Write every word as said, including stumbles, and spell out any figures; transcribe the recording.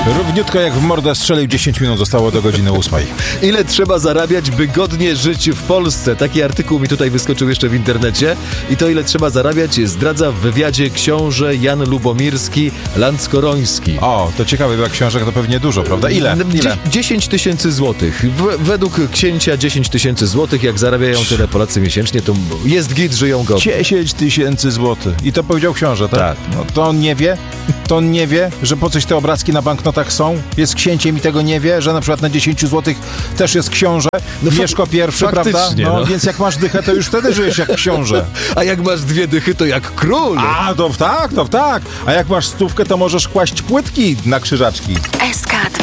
Równiutko jak w mordę strzelił, dziesięć minut zostało do godziny ósmej. Ile trzeba zarabiać, by godnie żyć w Polsce? Taki artykuł mi tutaj wyskoczył jeszcze w internecie. I to, ile trzeba zarabiać, zdradza w wywiadzie książę Jan Lubomirski Lanckoroński. O, to ciekawe, bo jak książek to pewnie dużo, prawda? Ile? Ile? dziesięć tysięcy złotych. W, według księcia dziesięć tysięcy złotych. Jak zarabiają tyle Polacy miesięcznie, to jest git, żyją godnie. dziesięć tysięcy złotych. I to powiedział książę, tak? Tak. No to on nie wie? To on nie wie, że po coś te obrazki na banknotach są? Jest księciem i tego nie wie, że na przykład na dziesięć złotych też jest książę, no Mieszko pierwszy, prawda? No, no. Więc jak masz dychę, to już wtedy żyjesz jak książę. A jak masz dwie dychy, to jak król. A, to tak, to tak. A jak masz stówkę, to możesz kłaść płytki na krzyżaczki. S K